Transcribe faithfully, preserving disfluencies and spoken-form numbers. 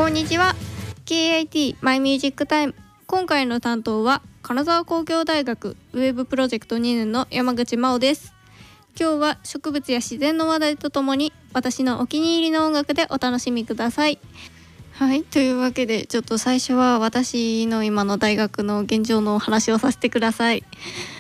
こんにちは。 ケーアイティー マイミュージックタイム。今回の担当は金沢工業大学ウェブプロジェクトにねんの山口真央です。今日は植物や自然の話題とともに私のお気に入りの音楽でお楽しみください。はい、というわけでちょっと最初は私の今の大学の現状のお話をさせてください。